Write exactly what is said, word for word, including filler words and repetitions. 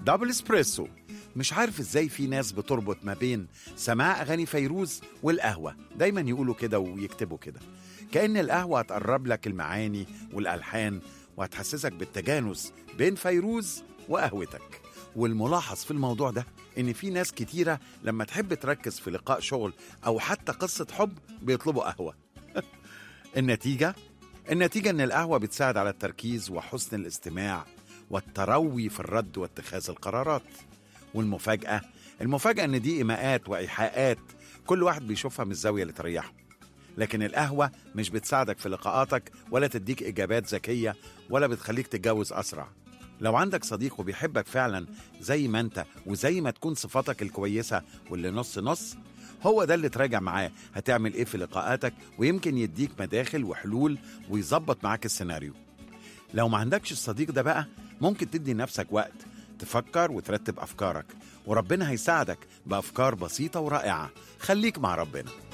دبل اسبريسو. مش عارف ازاي في ناس بتربط ما بين سماع أغاني فيروز والقهوة، دايما يقولوا كده ويكتبوا كده، كأن القهوة هتقرب لك المعاني والألحان وهتحسسك بالتجانس بين فيروز وقهوتك. والملاحظ في الموضوع ده إن في ناس كتيرة لما تحب تركز في لقاء شغل أو حتى قصة حب بيطلبوا قهوة. النتيجة؟ النتيجة إن القهوة بتساعد على التركيز وحسن الاستماع والتروي في الرد واتخاذ القرارات. والمفاجأة المفاجأة إن دي إيماءات وإيحاءات كل واحد بيشوفها من الزاوية اللي تريحه. لكن القهوة مش بتساعدك في لقاءاتك ولا تديك إجابات ذكية ولا بتخليك تتجوز أسرع. لو عندك صديق وبيحبك فعلا زي ما أنت وزي ما تكون صفاتك الكويسة واللي نص نص، هو ده اللي تراجع معاه هتعمل إيه في لقاءاتك، ويمكن يديك مداخل وحلول ويظبط معاك السيناريو. لو ما عندكش الصديق ده بقى، ممكن تدي نفسك وقت تفكر وترتب أفكارك، وربنا هيساعدك بأفكار بسيطة ورائعة. خليك مع ربنا.